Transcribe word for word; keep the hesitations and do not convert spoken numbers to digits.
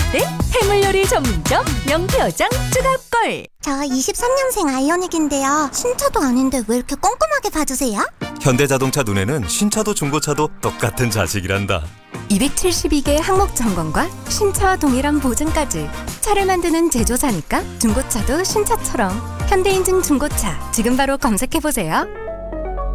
때 해물요리 전문점 명태어장 추가골. 저 이십삼 년생 아이오닉인데요. 신차도 아닌데 왜 이렇게 꼼꼼하게 봐주세요? 현대자동차 눈에는 신차도 중고차도 똑같은 자식이란다. 이백칠십이 개 항목 점검과 신차와 동일한 보증까지. 차를 만드는 제조사니까 중고차도 신차처럼. 현대인증 중고차 지금 바로 검색해보세요.